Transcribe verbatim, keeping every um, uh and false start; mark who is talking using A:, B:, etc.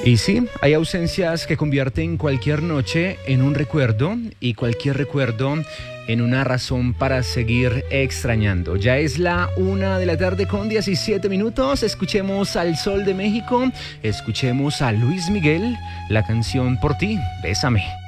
A: Y sí, hay ausencias que convierten cualquier noche en un recuerdo y cualquier recuerdo en una razón para seguir extrañando. Ya es la una de la tarde con diecisiete minutos. Escuchemos al Sol de México, escuchemos a Luis Miguel, la canción Por ti, Bésame.